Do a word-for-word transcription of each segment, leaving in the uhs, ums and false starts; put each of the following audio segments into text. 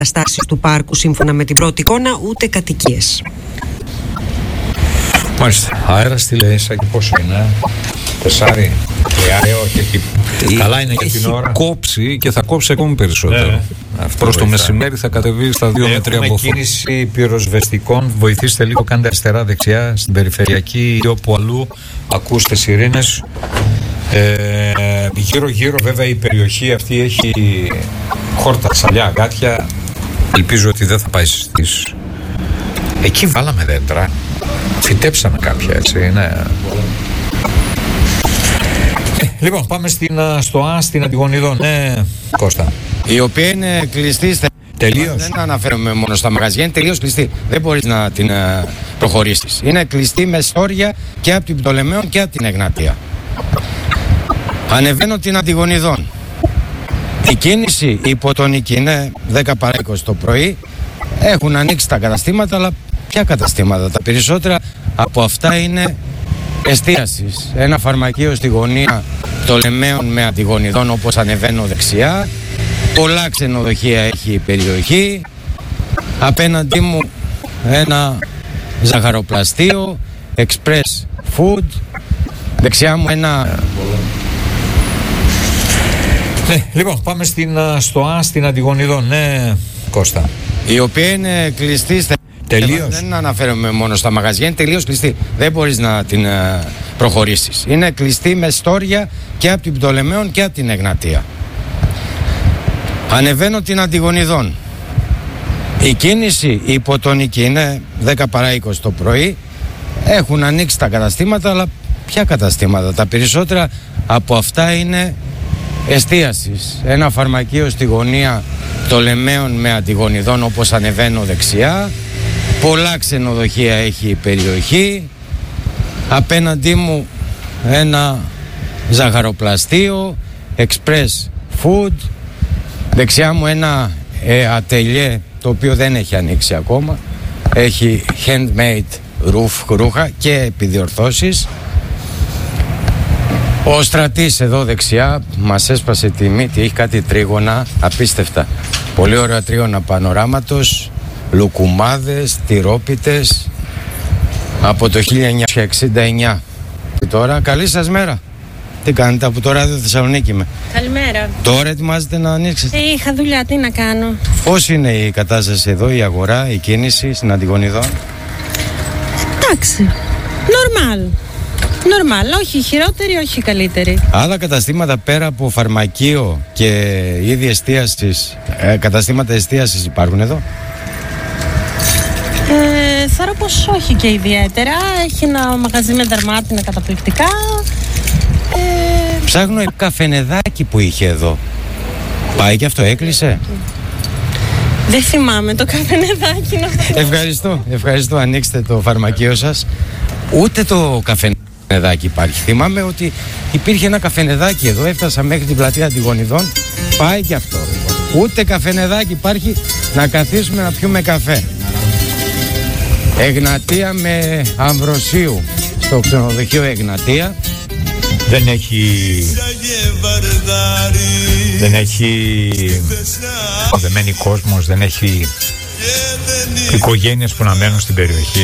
εγκαταστάσεις του πάρκου σύμφωνα με την πρώτη εικόνα, ούτε κατοικίες. Μάλιστα. Αέρα στη Λαΐσα και πόσο είναι? Τεσάρι. Ε, όχι, έχει... Καλά είναι για την ώρα. Έχει κόψει και θα κόψει ακόμη περισσότερο. Ε, Προς το μεσημέρι θα κατεβεί στα δύο με τρία από αυτό. Έχουμε κίνηση πυροσβεστικών. Βοηθήστε λίγο, κάντε αριστερά-δεξιά στην περιφερειακή ή όπου αλλού ακούστε σιρήνες. Ε, γύρω-γύρω βέβαια η περιοχή αυτή έχει χόρτα, σαλιά, αγκάθια. Ελπίζω ότι δεν θα πάει στις... Εκεί βάλαμε δέντρα. Φυτέψαμε κάποια, έτσι, ναι. Ε, λοιπόν, πάμε στην, στο Α, στην Αντιγονιδών. Ναι, Κώστα. Η οποία είναι κλειστή. Τελείως. Δεν αναφέρομαι μόνο στα μαγαζιά, είναι τελείως κλειστή. Δεν μπορείς να την uh, προχωρήσεις. Είναι κλειστή με στόρια και από την Πτολεμαίων και από την Εγνατία. Ανεβαίνω την Αντιγονιδών. Η κίνηση υποτονική είναι δέκα παρά είκοσι το πρωί. Έχουν ανοίξει τα καταστήματα, αλλά ποια καταστήματα? Τα περισσότερα από αυτά είναι εστίασης. Ένα φαρμακείο στη γωνία Πτολεμαίων με Αντιγονιδών, όπως ανεβαίνω δεξιά. Πολλά ξενοδοχεία έχει η περιοχή. Απέναντί μου ένα ζαχαροπλαστείο, express food. Δεξιά μου ένα... Ναι, λοιπόν, πάμε στην, στο Α, στην Αντιγονιδών. Ναι, Κώστα. Η οποία είναι κλειστή. Τελείως. Δεν αναφέρομαι μόνο στα μαγαζιά, είναι τελείως κλειστή. Δεν μπορείς να την uh, προχωρήσεις. Είναι κλειστή με στόρια και από την Πτολεμαίων και από την Εγνατία. Ανεβαίνω την Αντιγονιδών. Η κίνηση υποτονική είναι δέκα παρά είκοσι το πρωί. Έχουν ανοίξει τα καταστήματα, αλλά ποια καταστήματα? Τα περισσότερα από αυτά είναι εστίασης. Ένα φαρμακείο στη γωνία Πτολεμαίων με Αντιγονιδών, όπως ανεβαίνω δεξιά. Πολλά ξενοδοχεία έχει η περιοχή. Απέναντί μου ένα ζαχαροπλαστείο, express food. Δεξιά μου ένα ε, ατελιέ, το οποίο δεν έχει ανοίξει ακόμα. Έχει handmade roof, ρούχα και επιδιορθώσεις. Ο Στρατής εδώ δεξιά μας έσπασε τη μύτη, έχει κάτι τρίγωνα απίστευτα. Πολύ ωραία τρίγωνα πανοράματος, λουκουμάδες, τυρόπιτες από το χίλια εννιακόσια εξήντα εννιά. Και τώρα, καλή σας μέρα. Τι κάνετε? Από το ράδιο Θεσσαλονίκη είμαι. Καλημέρα. Τώρα ετοιμάζετε να ανοίξετε? Ε, είχα δουλειά, τι να κάνω. Πώς είναι η κατάσταση εδώ, η αγορά, η κίνηση στην Αντιγονιδών? Εντάξει, νορμάλ. Νορμάλ, όχι χειρότερη, όχι καλύτερη. Άλλα καταστήματα πέρα από φαρμακείο και είδη εστίασης, ε, καταστήματα εστίασης υπάρχουν εδώ? Ε, θεωρώ πως όχι και ιδιαίτερα. Έχει ένα μαγαζί με δερμάτινα καταπληκτικά. Ε... Ψάχνω καφενεδάκι που είχε εδώ. Πάει και αυτό, έκλεισε? Δεν θυμάμαι το καφενεδάκι να... Ευχαριστώ, ευχαριστώ. Ανοίξτε το φαρμακείο σας. Ούτε το καφενεδάκι υπάρχει. Θυμάμαι ότι υπήρχε ένα καφενεδάκι εδώ. Έφτασα μέχρι την πλατεία Αντιγονιδών. Πάει και αυτό. Ούτε καφενεδάκι υπάρχει να καθίσουμε να πιούμε καφέ. Εγνατία με Αμβροσίου. Στο ξενοδοχείο Εγνατία. Δεν έχει... Δεν έχει... Δεν μένει κόσμος, δεν έχει οικογένειες που να μένουν στην περιοχή.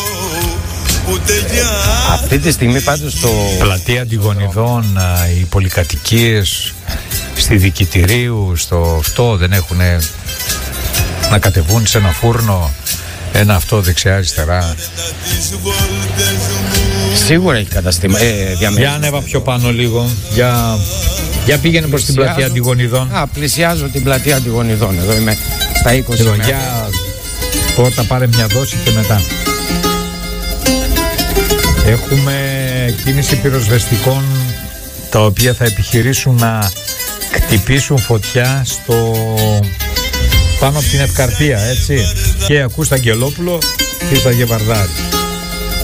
Αυτή τη στιγμή πάντως στο... Πλατεία Αντιγονιδών, οι πολυκατοικίες στη Δικητηρίου, στο αυτό δεν έχουν να κατεβούν σε ένα φούρνο, ένα αυτό δεξιά αριστερά. Σίγουρα έχει καταστήμα. Ε, για ανέβα πιο πάνω λίγο. Για, για πήγαινε προς την πλατεία Αντιγονιδών. Α, πλησιάζω την πλατεία Αντιγονιδών. Εδώ είμαι στα είκοσι. Εδώ, για πρώτα πάρε μια δόση και μετά. Έχουμε κίνηση πυροσβεστικών, τα οποία θα επιχειρήσουν να χτυπήσουν φωτιά στο... πάνω από την Ευκαρπία, έτσι. Και ακούς τα Αγγελόπουλο και στα Γεβαρδάρη.